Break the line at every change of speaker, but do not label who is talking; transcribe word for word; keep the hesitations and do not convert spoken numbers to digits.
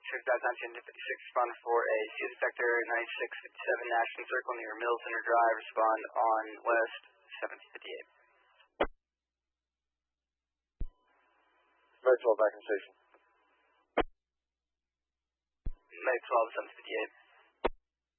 six dot nineteen fifty-six, respond for a C S Vector ninety-six fifty-seven Ashton Circle near Mill Center Drive, respond on West seven fifty-eight.
Med twelve back in station.
Med twelve, seven fifty-eight.